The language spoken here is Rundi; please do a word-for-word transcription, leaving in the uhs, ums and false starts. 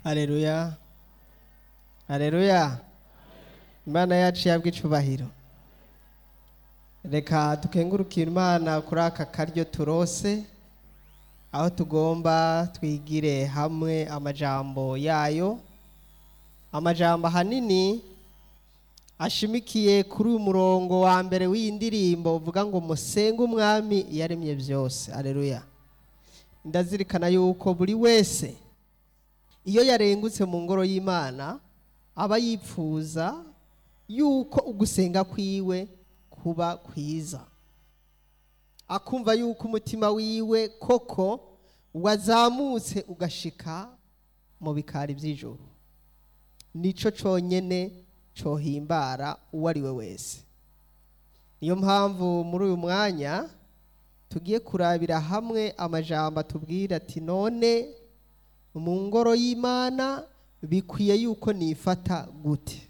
Haleluya. Haleluya. Imana yacu yabwe icubahiro. Reka dukengurukire Imana kuri aka karyo turose aho tugomba twigire hamwe amajambo yayo. Amajambo hanini ashimikiye kuri uyu murongo wa mbere w'indirimbo uvuga ngo musenge umwami yaremye byose. Haleluya. Ndazirikana yuko buri wese iyo yarengutse mu ngoro y'Imana aba yipfuza yuko ugusenga kwiwe kuba kwiza, akumva yuko umutima wiwe koko wazamutse ugashika mu bikari by'ijuru. Nico conyene cohimbara uwo ari we wese. Niyo mpamvu muri uyu mwanya tugiye kurabira hamwe amajambo atubwira ati none mu ngoro y'Imana bikwiye yuko nifata gute.